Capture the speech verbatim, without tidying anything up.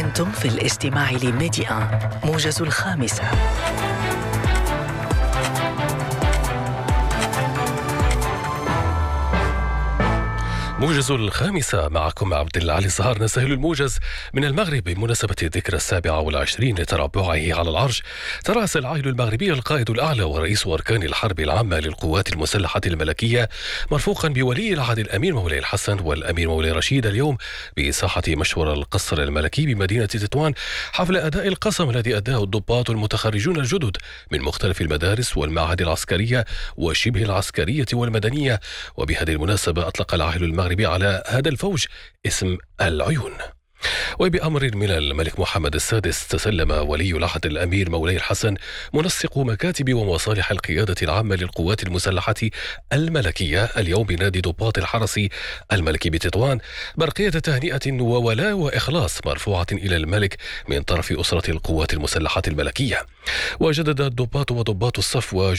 أنتم في الاستماع لميديا موجز الخامسة. موجز الخامسة، معكم عبد العالي الزهار. نسهل الموجز من المغرب بمناسبة الذكرى السابعة والعشرين لتربعه على العرش. ترأس العائل المغربي القائد الأعلى ورئيس أركان الحرب العامة للقوات المسلحة الملكية مرفوقا بولي العهد الأمير مولاي الحسن والأمير مولاي رشيد اليوم بساحة مشور القصر الملكي بمدينة تطوان حفل أداء القسم الذي أداه الضباط المتخرجون الجدد من مختلف المدارس والمعاهد العسكرية وشبه العسكرية والمدنية. وبهذه المناسبة أطلق العائل المغربي على هذا الفوج اسم العيون. وبأمر من الملك محمد السادس تسلم ولي العهد الأمير مولاي الحسن منسق مكاتب ومصالح القيادة العامة للقوات المسلحة الملكية اليوم بنادي ضباط الحرس الملكي بتطوان برقية تهنئة وولاء وإخلاص مرفوعة إلى الملك من طرف أسرة القوات المسلحة الملكية. وجدد الضباط وضباط الصف